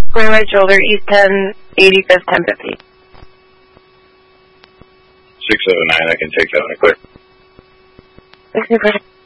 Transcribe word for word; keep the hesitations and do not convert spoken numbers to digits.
Going right shoulder, East ten, eighty-fifth, ten fifty. six seven nine, I can take that one, clear. Okay,